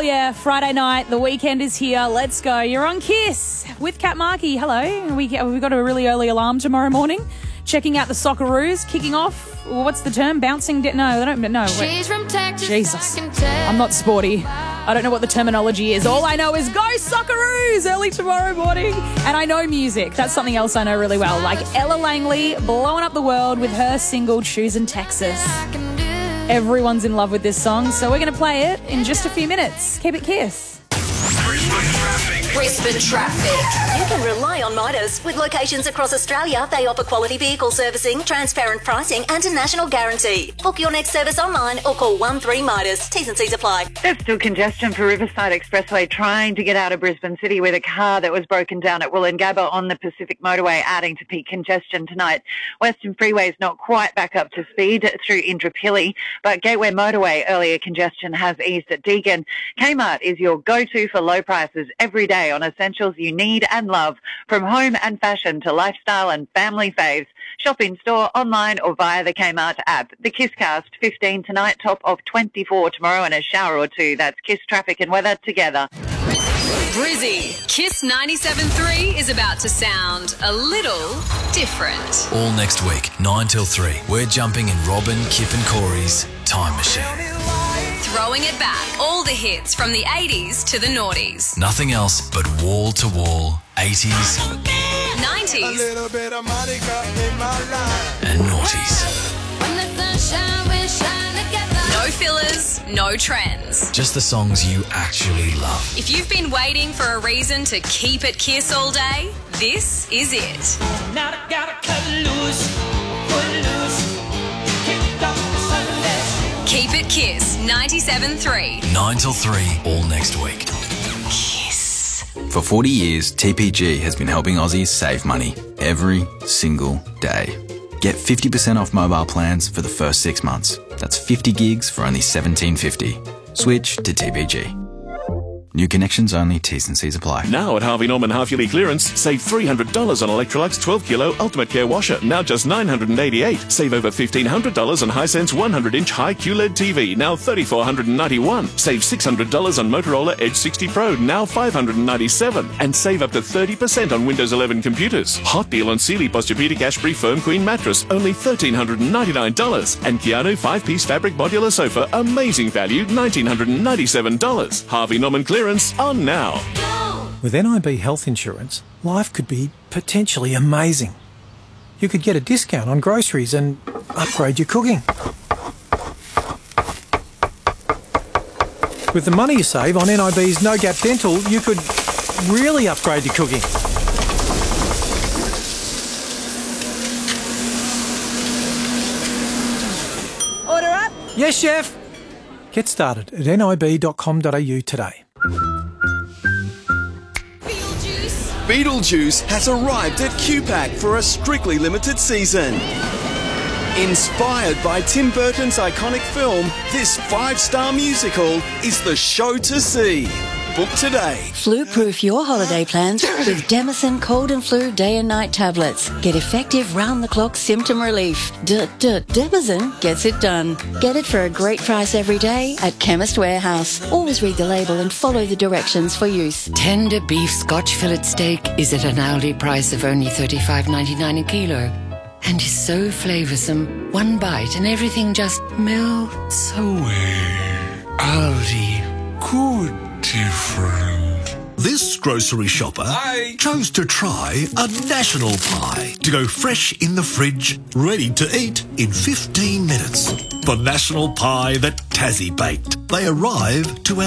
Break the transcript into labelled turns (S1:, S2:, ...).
S1: yeah, Friday night. The weekend is here. Let's go. You're on Kiss with Kat Markey. Hello. We've got a really early alarm tomorrow morning. Checking out the Socceroos, kicking off. What's the term? Bouncing? No, they don't. No. Wait.
S2: She's from Texas.
S1: Jesus. I'm not sporty. I don't know what the terminology is. All I know is go Socceroos early tomorrow morning. And I know music. That's something else I know really well. Like Ella Langley blowing up the world with her single Choosing Texas. Everyone's in love with this song, so we're going to play it in just a few minutes. Keep it Kiss.
S3: Brisbane Traffic.
S4: You can rely on Midas. With locations across Australia, they offer quality vehicle servicing, transparent pricing and a national guarantee. Book your next service online or call 13 Midas. T's and C's apply.
S5: There's still congestion for Riverside Expressway trying to get out of Brisbane City with a car that was broken down at Wollongabba on the Pacific Motorway, adding to peak congestion tonight. Western Freeway is not quite back up to speed through Indooroopilly, but Gateway Motorway earlier congestion has eased at Deagon. Kmart is your go-to for low prices every day on essentials you need and love, from home and fashion to lifestyle and family faves. Shop in store, online or via the Kmart app. The Kisscast, 15 tonight, top of 24 tomorrow and a shower or two. That's Kiss traffic and weather together.
S3: Brizzy. Kiss 97.3 is about to sound a little different.
S6: All next week, 9 till 3, we're jumping in Robin, Kip and Corey's Time Machine.
S3: Throwing it back. All the hits from the 80s to the noughties.
S6: Nothing else but wall-to-wall 80s
S3: '90s
S6: and noughties.
S3: No fillers, no trends.
S6: Just the songs you actually love.
S3: If you've been waiting for a reason to keep it Kiss all day, this is it.
S7: Now I gotta cut loose, put loose, kick off the Sundays.
S3: Keep it Kiss 97.3.
S6: 9 till 3, all next week.
S3: Kiss.
S8: For 40 years, TPG has been helping Aussies save money every single day. Get 50% off mobile plans for the first 6 months. That's 50 gigs for only $17.50. Switch to TPG. New connections only, T's and C's apply.
S9: Now at Harvey Norman half-yearly clearance, save $300 on Electrolux 12-kilo Ultimate Care washer, now just $988. Save over $1,500 on Hisense 100-inch high QLED TV, now $3,491. Save $600 on Motorola Edge 60 Pro, now $597. And save up to 30% on Windows 11 computers. Hot deal on Sealy Posturepedic Ashbury Firm Queen mattress, only $1,399. And Keanu 5-piece fabric modular sofa, amazing value, $1,997. Harvey Norman clearance on now.
S10: With NIB Health Insurance, life could be potentially amazing. You could get a discount on groceries and upgrade your cooking. With the money you save on NIB's No Gap Dental, you could really upgrade your cooking.
S1: Order up.
S10: Yes, chef. Get started at nib.com.au today.
S11: Beetlejuice has arrived at QPAC for a strictly limited season. Inspired by Tim Burton's iconic film, this 5-star musical is the show to see. Book today.
S12: Flu-proof your holiday plans with Demison Cold and Flu Day and Night tablets. Get effective round-the-clock symptom relief. Demison gets it done. Get it for a great price every day at Chemist Warehouse. Always read the label and follow the directions for use.
S13: Tender beef Scotch fillet steak is at an Aldi price of only $35.99 a kilo. And is so flavoursome, one bite and everything just melts away.
S14: Aldi, good different. This grocery shopper chose to try a national pie to go fresh in the fridge, ready to eat in 15 minutes. The national pie that Tassie baked. They arrive to our